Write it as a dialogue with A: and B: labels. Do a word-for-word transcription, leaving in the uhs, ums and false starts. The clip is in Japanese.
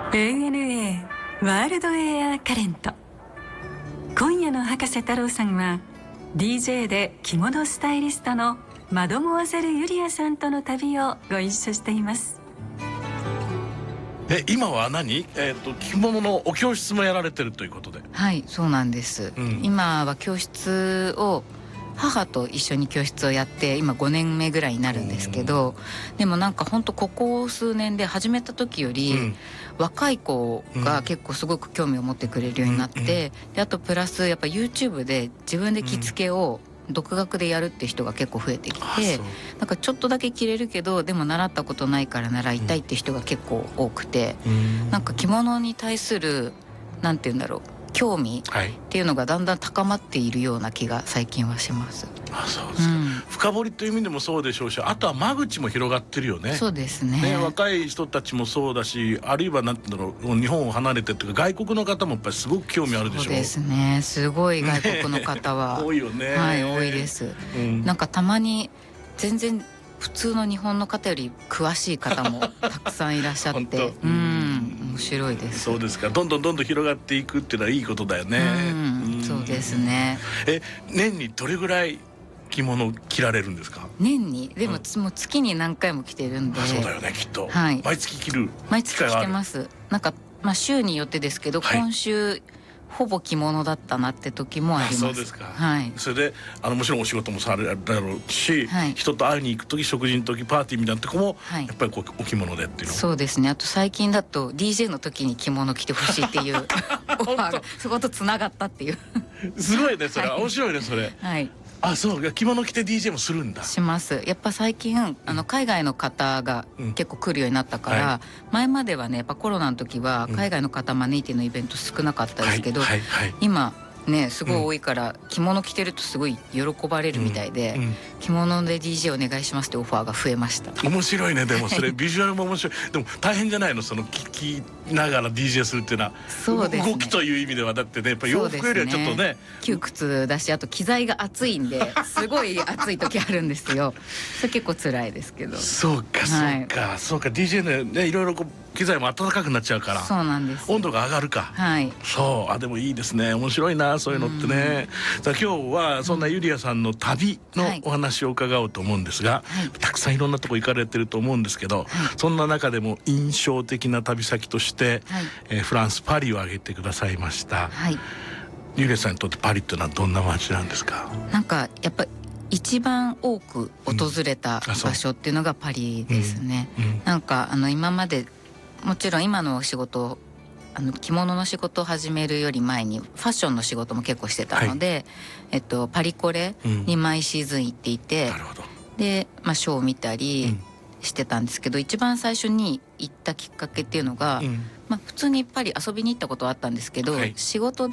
A: エーエヌエー ワールドエアカレント。今夜の博士太郎さんは ディージェー で着物スタイリストのマドモアゼルユリアさんとの旅をご一緒しています。
B: え今は何、えー、と着物のお教室もやられてるということで。
C: はい、そうなんです、うん、今は教室を母と一緒に教室をやって今ごねんめぐらいになるんですけど、でもなんか本当ここ数年で始めた時より、うん、若い子が結構すごく興味を持ってくれるようになって、うん、であとプラスやっぱ YouTube で自分で着付けを独学でやるって人が結構増えてきて、うん、なんかちょっとだけ着れるけどでも習ったことないから習いたいって人が結構多くて、うん、なんか着物に対するなんて言うんだろう興味っていうのがだんだん高まっているような気が最近はします。
B: あ、そうですか、うん、深掘りという意味でもそうでしょうし、あとは間口も広がってるよね。
C: そうですね。
B: ね、若い人たちもそうだし、あるいはなんていうんだろう、日本を離れてというか外国の方もやっぱりすごく興味あるでしょう。
C: そうですね、すごい外国の方は、
B: ね、多いよね。
C: はい、多いです、うん、なんかたまに全然普通の日本の方より詳しい方もたくさんいらっしゃってうん、面白いです。
B: そうですか。どんどんどんどん広がっていくっていうのはいいことだよね。
C: うんうん、そうですね。
B: え年にどれぐらい着物着られるんですか？
C: 年にでも、うん、もう月に何回も着てるんで。
B: そうだよねきっと、
C: はい、
B: 毎月着る
C: 毎月着てます。なんか、まあ、週によってですけど、はい、今週ほぼ着物だったなって時もあります。
B: そうですか、
C: はい、
B: それであのもちろんお仕事もされるだろうし、はい、人と会いに行く時食事の時パーティーみたいなとこも、はい、やっぱりこうお着物でっていうの。
C: そうですね。あと最近だと ディージェー の時に着物着てほしいっていうオファーがそことつながったっていう
B: すごいねそれ、はい、面白いねそれ。はい、あ、そう着物着て ディージェー もするんだ。
C: します。やっぱ最近あの海外の方が結構来るようになったから、うんはい、前まではねやっぱコロナの時は海外の方招いてのイベント少なかったですけど、うんはいはいはい、今ねすごい多いから、うん、着物着てるとすごい喜ばれるみたいで、うんうん、着物で ディージェー お願いしますってオファーが増えました。
B: 面白いね。でもそれビジュアルも面白い。でも大変じゃないのその聞きながら ディージェー するっていうのは。
C: そうですね、
B: 動きという意味ではだってねやっぱ洋服よりはちょっとね
C: 窮屈だし、あと機材が熱いんですごい熱い時あるんですよ。それ結構辛いですけど。
B: そうかそうか、はい、そうか ディージェー ねいろいろこう機材も暖かくなっちゃうから。
C: そうなんです。
B: 温度が上がるか。はい。そうあでもいいですね。面白いなそういうのってね。さあ今日はそんなユリアさんの旅のお話を伺おうと思うんですが、はい、たくさんいろんなとこ行かれてると思うんですけど、はい、そんな中でも印象的な旅先として、はい、えー、フランスパリを挙げてくださいました。はい、ユリアさんにとってパリっていうのはどんな街なんですか？
C: なんかやっぱ一番多く訪れた場所っていうのがパリですね。うんうん、なんかあの今までもちろん今の仕事あの着物の仕事を始めるより前にファッションの仕事も結構してたので、はい、えっと、パリコレに毎シーズン行っていて、うん、なるほど。で、まあ、ショーを見たりしてたんですけど、うん、一番最初に行ったきっかけっていうのが、うん、まあ、普通にパリ遊びに行ったことはあったんですけど、はい、仕事で